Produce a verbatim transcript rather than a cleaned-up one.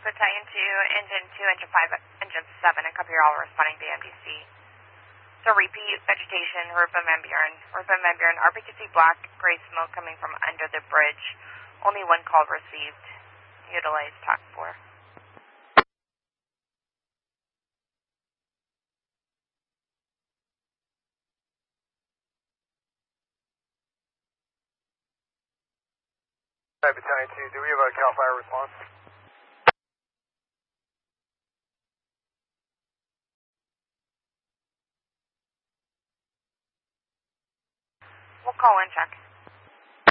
Battalion two, Engine two, Engine five, Engine seven, and copy, you're all responding to M D C. So repeat, vegetation, Rupa Van Buren. Rupa Van Buren, R P K C black, gray smoke coming from under the bridge. Only one call received. Utilize T A C four. Hi, Battalion two, do we have a CAL FIRE response? We'll call in check.